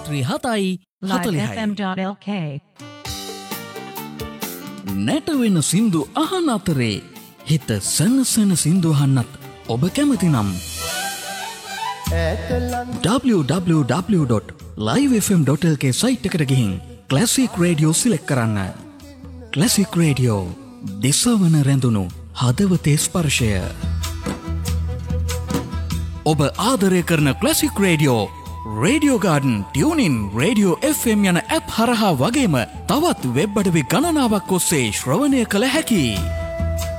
රාත්‍රී 7:46. livefm.lk නැටවෙන සින්දු අහන අතරේ හිත සනසන සින්දු අහන්නත් ඔබ කැමති නම් www.livefm.lk සයිට් එකට ගිහින් ක්ලාසික් රේඩියෝ සිලෙක්ට් කරන්න. ක්ලාසික් රේඩියෝ දිසවන රැඳුණු හදවතේ ස්පර්ශය. ඔබ ආදරය කරන classic radio, radio garden, tuning, radio FM යන ඇප් හරහා වගේම තවත් වෙබ් අඩවි ගණනාවක් ඔස්සේ ශ්‍රවණය කළ හැකියි.